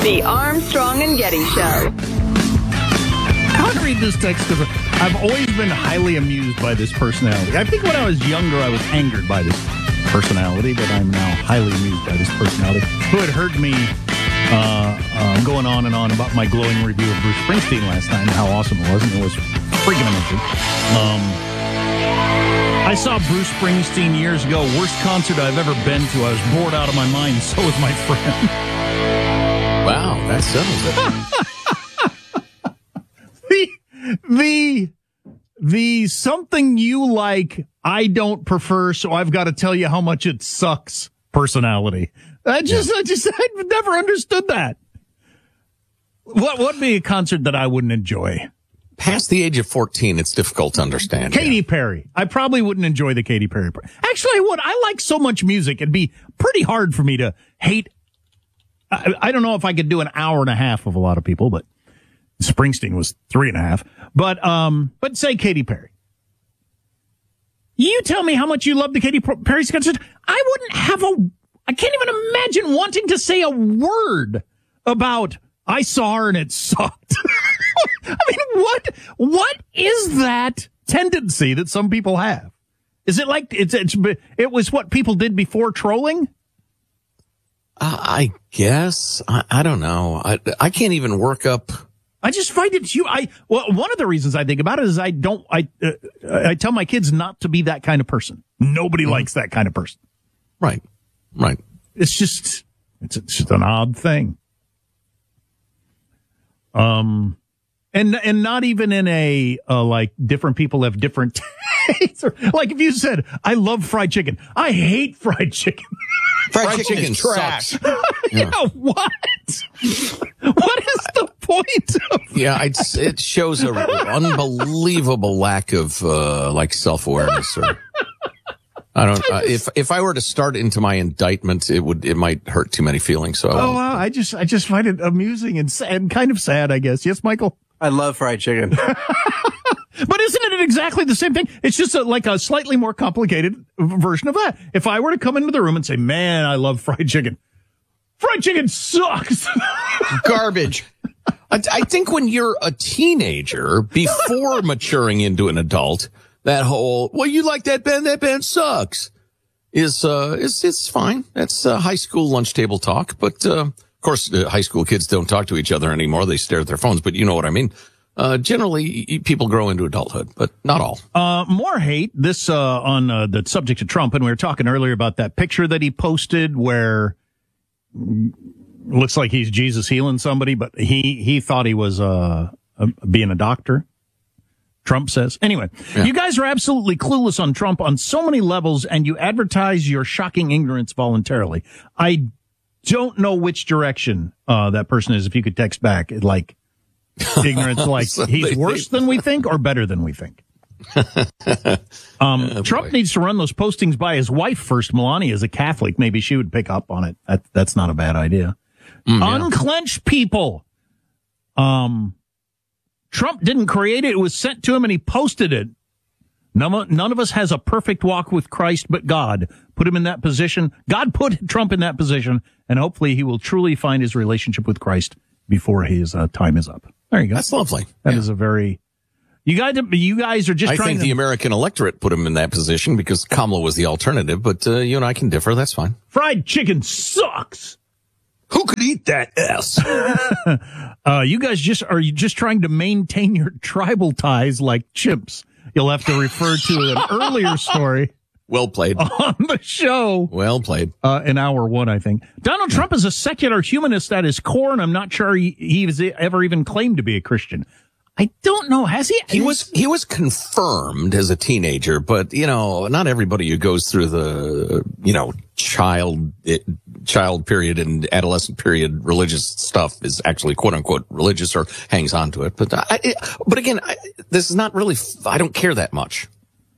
The Armstrong and Getty Show. I want to read this text because I've always been highly amused by this personality. I think when I was younger, I was angered by this personality, but I'm now highly amused by this personality who had heard me going on and on about my glowing review of Bruce Springsteen last time, how awesome it was, and it was freaking amazing. I saw Bruce Springsteen years ago, worst concert I've ever been to. I was bored out of my mind, so was my friend. Wow, that settles it. The something you like, I don't prefer, so I've got to tell you how much it sucks personality. I've never understood that. What would be a concert that I wouldn't enjoy? Past the age of 14, it's difficult to understand. Katy Perry. I probably wouldn't enjoy the Katy Perry. Actually, I would. I like so much music. It'd be pretty hard for me to hate. I don't know if I could do an hour and a half of a lot of people, but Springsteen was 3.5. But say Katy Perry. You tell me how much you love the Katy Perry's concert. I can't even imagine wanting to say a word about I saw her and it sucked. I mean, what is that tendency that some people have? Is it like it was what people did before trolling? I guess. I don't know. I can't even work up. I just find it one of the reasons I think about it is I tell my kids not to be that kind of person. Nobody likes that kind of person. Right. It's just an odd thing. And not even in a like different people have different tastes. Like if you said, I love fried chicken. I hate fried chicken. Fried chicken trash. Yeah, what? What is the point of that? It shows an unbelievable lack of self-awareness. Or I don't. If I were to start into my indictment, it might hurt too many feelings. So wow, I just find it amusing and kind of sad, I guess. Yes, Michael. I love fried chicken. But isn't it exactly the same thing? It's just like a slightly more complicated version of that. If I were to come into the room and say, man, I love fried chicken. Fried chicken sucks. Garbage. I think when you're a teenager, before maturing into an adult, that whole, well, you like that band sucks, is fine. That's high school lunch table talk. But, of course, high school kids don't talk to each other anymore. They stare at their phones, but you know what I mean. Generally, people grow into adulthood, but not all. More hate, this on the subject of Trump, and we were talking earlier about that picture that he posted where looks like he's Jesus healing somebody, but he thought he was being a doctor, Trump says. Anyway, You guys are absolutely clueless on Trump on so many levels, and you advertise your shocking ignorance voluntarily. I don't know which direction that person is. If you could text back, like... ignorance, like he's worse than we think or better than we think. Trump needs to run those postings by his wife first. Melania is a Catholic. Maybe she would pick up on it. That's not a bad idea. Unclench people. Trump didn't create it. It was sent to him and he posted it. None of us has a perfect walk with Christ, but God put him in that position. God put Trump in that position, and hopefully he will truly find his relationship with Christ before his time is up. There you go. That's lovely. That is a very... You guys are just trying to... I think the American electorate put him in that position because Kamala was the alternative, but you and I can differ. That's fine. Fried chicken sucks. Who could eat that S? You guys are you just trying to maintain your tribal ties like chimps? You'll have to refer to an earlier story. Well played. On the show. Well played. In hour 1, I think. Donald Trump is a secular humanist at his core, and I'm not sure he has ever even claimed to be a Christian. I don't know. Has he? He was confirmed as a teenager, but, not everybody who goes through the, child period and adolescent period religious stuff is actually quote unquote religious or hangs on to it. But again, this is not really, I don't care that much.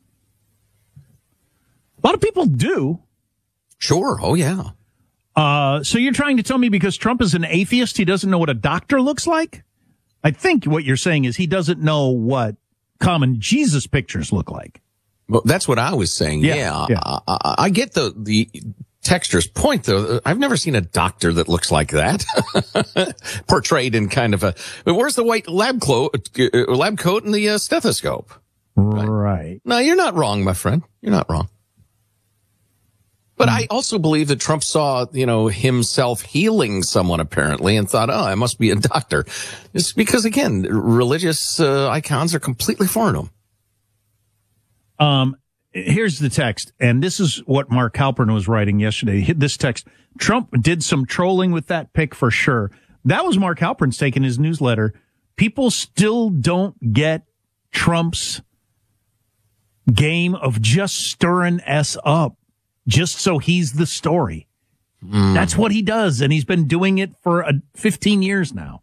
A lot of people do. Sure. Oh, yeah. So you're trying to tell me because Trump is an atheist, he doesn't know what a doctor looks like? I think what you're saying is he doesn't know what common Jesus pictures look like. Well, that's what I was saying. Yeah. I get the texture's point, though, I've never seen a doctor that looks like that portrayed in kind of a. Where's the white lab coat and the stethoscope? Right. No, you're not wrong, my friend. You're not wrong. But I also believe that Trump saw, himself healing someone apparently and thought, I must be a doctor. It's because, again, religious icons are completely foreign to him. Here's the text, and this is what Mark Halpern was writing yesterday. This text, Trump did some trolling with that pic for sure. That was Mark Halpern's take in his newsletter. People still don't get Trump's game of just stirring S up. Just so he's the story. That's what he does, and he's been doing it for 15 years now.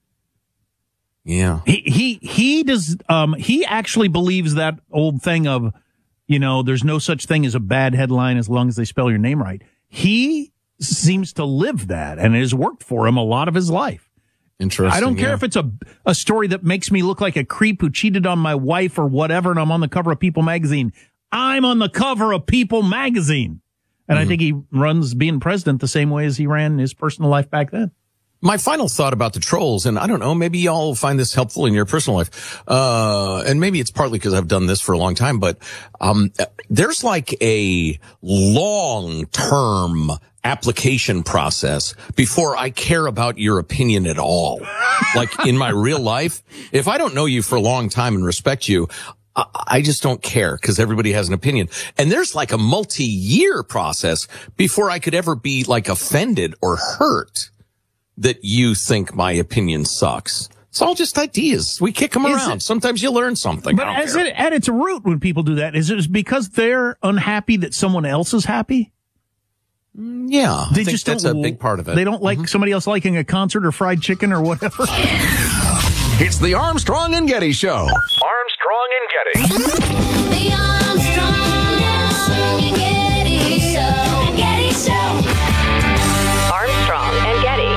Yeah. He does. He actually believes that old thing of, there's no such thing as a bad headline as long as they spell your name right. He seems to live that, and it has worked for him a lot of his life. Interesting. I don't care if it's a story that makes me look like a creep who cheated on my wife or whatever, and I'm on the cover of People magazine. I'm on the cover of People magazine. And I think he runs being president the same way as he ran his personal life back then. My final thought about the trolls, and I don't know, maybe y'all find this helpful in your personal life. And maybe it's partly because I've done this for a long time, but there's like a long-term application process before I care about your opinion at all. Like in my real life, if I don't know you for a long time and respect you, I just don't care because everybody has an opinion. And there's like a multi-year process before I could ever be like offended or hurt that you think my opinion sucks. It's all just ideas. We kick them around. Sometimes you learn something. But at its root, when people do that, is it because they're unhappy that someone else is happy? Yeah, I think that's a big part of it. They don't like somebody else liking a concert or fried chicken or whatever. It's the Armstrong and Getty Show. Armstrong and Getty. The Armstrong and Getty Show. Getty Show. Armstrong and Getty.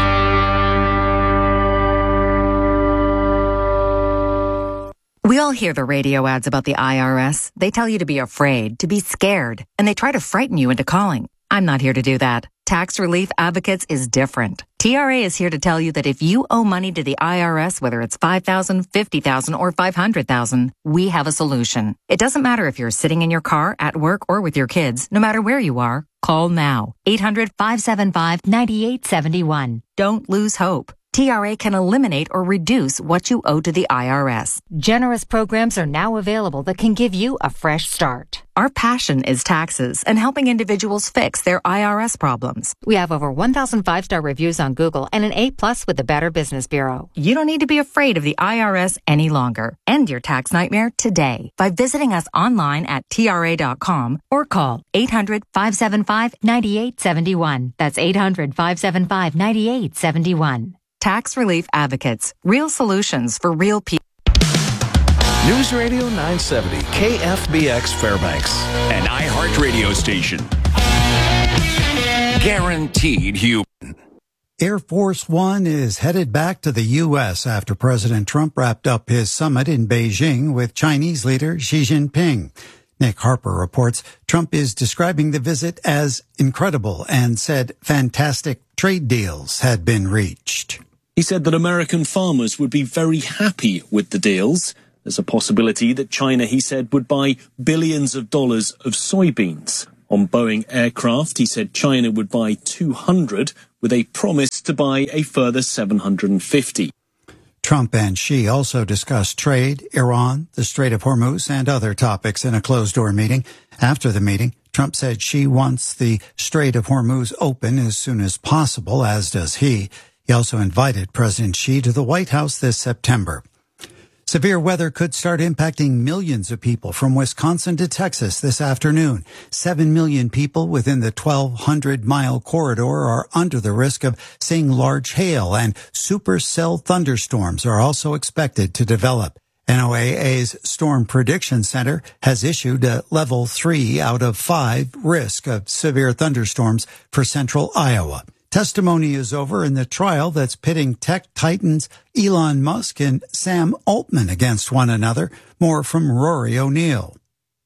We all hear the radio ads about the IRS. They tell you to be afraid, to be scared, and they try to frighten you into calling. I'm not here to do that. Tax Relief Advocates is different. TRA is here to tell you that if you owe money to the IRS, whether it's $5,000, $50,000, or $500,000, we have a solution. It doesn't matter if you're sitting in your car, at work, or with your kids. No matter where you are, call now. 800-575-9871. Don't lose hope. TRA can eliminate or reduce what you owe to the IRS. Generous programs are now available that can give you a fresh start. Our passion is taxes and helping individuals fix their IRS problems. We have over 1,000 5-star reviews on Google and an A+ with the Better Business Bureau. You don't need to be afraid of the IRS any longer. End your tax nightmare today by visiting us online at TRA.com or call 800-575-9871. That's 800-575-9871. Tax Relief Advocates. Real solutions for real people. News Radio 970, KFBX Fairbanks, an iHeartRadio station. Guaranteed human. Air Force One is headed back to the U.S. after President Trump wrapped up his summit in Beijing with Chinese leader Xi Jinping. Nick Harper reports Trump is describing the visit as incredible and said fantastic trade deals had been reached. He said that American farmers would be very happy with the deals. There's a possibility that China, he said, would buy billions of dollars of soybeans. On Boeing aircraft, he said China would buy 200 with a promise to buy a further 750. Trump and Xi also discussed trade, Iran, the Strait of Hormuz, and other topics in a closed-door meeting. After the meeting, Trump said Xi wants the Strait of Hormuz open as soon as possible, as does he. He also invited President Xi to the White House this September. Severe weather could start impacting millions of people from Wisconsin to Texas this afternoon. 7 million people within the 1,200-mile corridor are under the risk of seeing large hail, and supercell thunderstorms are also expected to develop. NOAA's Storm Prediction Center has issued a level 3 out of 5 risk of severe thunderstorms for central Iowa. Testimony is over in the trial that's pitting tech titans Elon Musk and Sam Altman against one another. More from Rory O'Neill.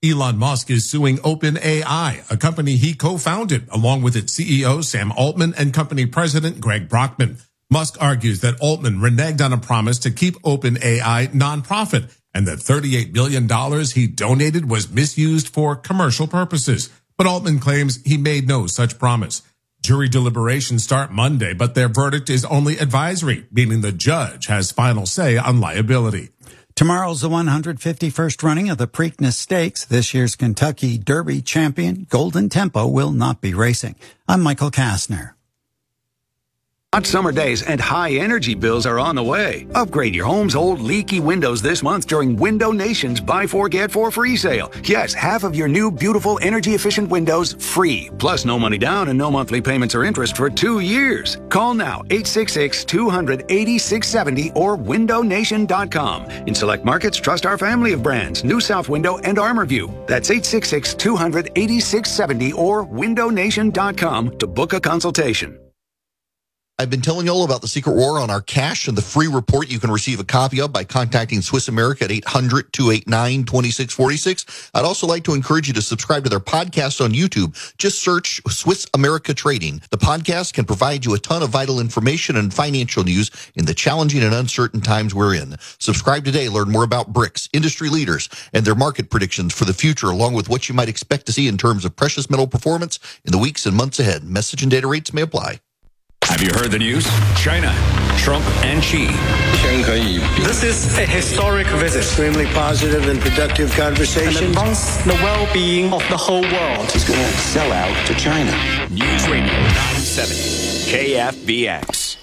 Elon Musk is suing OpenAI, a company he co-founded, along with its CEO Sam Altman and company president Greg Brockman. Musk argues that Altman reneged on a promise to keep OpenAI nonprofit and that $38 billion he donated was misused for commercial purposes. But Altman claims he made no such promise. Jury deliberations start Monday, but their verdict is only advisory, meaning the judge has final say on liability. Tomorrow's the 151st running of the Preakness Stakes. This year's Kentucky Derby champion, Golden Tempo, will not be racing. I'm Michael Kastner. Hot summer days and high energy bills are on the way. Upgrade your home's old leaky windows this month during Window Nation's Buy 4 Get 4 free sale. Yes, half of your new beautiful energy efficient windows free. Plus no money down and no monthly payments or interest for 2 years. Call now 866-200-8670 or windownation.com. In select markets, trust our family of brands, New South Window and ArmorView. That's 866-200-8670 or windownation.com to book a consultation. I've been telling you all about the Secret War on our cash and the free report you can receive a copy of by contacting Swiss America at 800-289-2646. I'd also like to encourage you to subscribe to their podcast on YouTube. Just search Swiss America Trading. The podcast can provide you a ton of vital information and financial news in the challenging and uncertain times we're in. Subscribe today. Learn more about BRICS, industry leaders, and their market predictions for the future, along with what you might expect to see in terms of precious metal performance in the weeks and months ahead. Message and data rates may apply. Have you heard the news? China, Trump and Xi. This is a historic visit. Extremely positive and productive conversation. And advance the well-being of the whole world. He's going to sell out to China. News Radio 970, KFBX.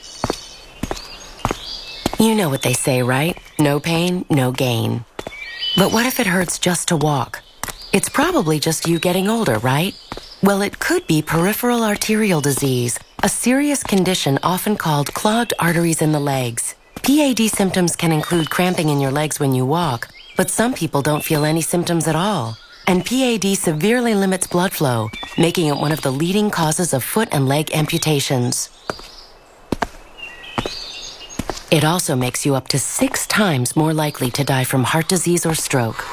You know what they say, right? No pain, no gain. But what if it hurts just to walk? It's probably just you getting older, right? Well, it could be peripheral arterial disease, a serious condition often called clogged arteries in the legs. PAD symptoms can include cramping in your legs when you walk, but some people don't feel any symptoms at all. And PAD severely limits blood flow, making it one of the leading causes of foot and leg amputations. It also makes you up to 6 times more likely to die from heart disease or stroke.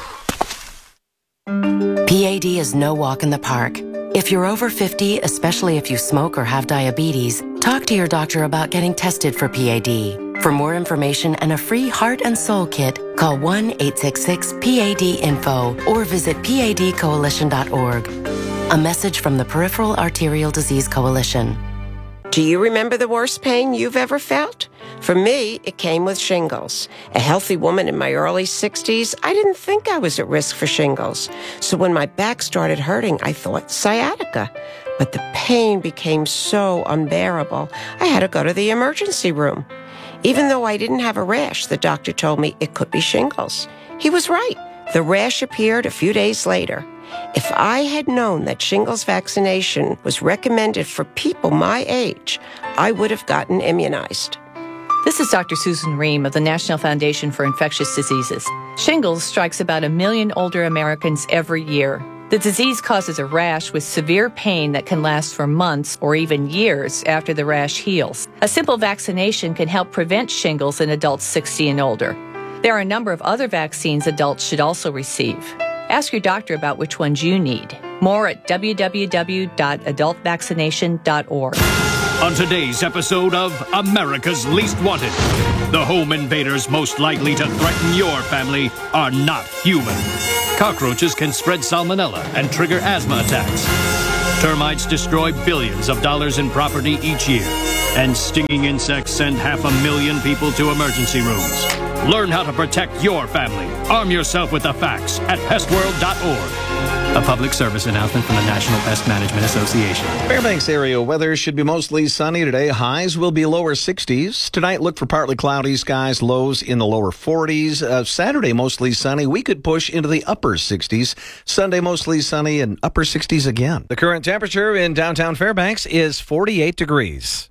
PAD is no walk in the park. If you're over 50, especially if you smoke or have diabetes, talk to your doctor about getting tested for PAD. For more information and a free heart and soul kit, call 1-866-PAD-INFO or visit padcoalition.org. A message from the Peripheral Arterial Disease Coalition. Do you remember the worst pain you've ever felt? For me, it came with shingles. A healthy woman in my early 60s, I didn't think I was at risk for shingles. So when my back started hurting, I thought sciatica. But the pain became so unbearable, I had to go to the emergency room. Even though I didn't have a rash, the doctor told me it could be shingles. He was right. The rash appeared a few days later. If I had known that shingles vaccination was recommended for people my age, I would have gotten immunized. This is Dr. Susan Ream of the National Foundation for Infectious Diseases. Shingles strikes about 1 million older Americans every year. The disease causes a rash with severe pain that can last for months or even years after the rash heals. A simple vaccination can help prevent shingles in adults 60 and older. There are a number of other vaccines adults should also receive. Ask your doctor about which ones you need. More at www.adultvaccination.org. On today's episode of America's Least Wanted, the home invaders most likely to threaten your family are not human. Cockroaches can spread salmonella and trigger asthma attacks. Termites destroy billions of dollars in property each year. And stinging insects send 500,000 people to emergency rooms. Learn how to protect your family. Arm yourself with the facts at pestworld.org. A public service announcement from the National Pest Management Association. Fairbanks area weather should be mostly sunny today. Highs will be lower 60s. Tonight, look for partly cloudy skies, lows in the lower 40s. Saturday, mostly sunny. We could push into the upper 60s. Sunday, mostly sunny and upper 60s again. The current temperature in downtown Fairbanks is 48 degrees.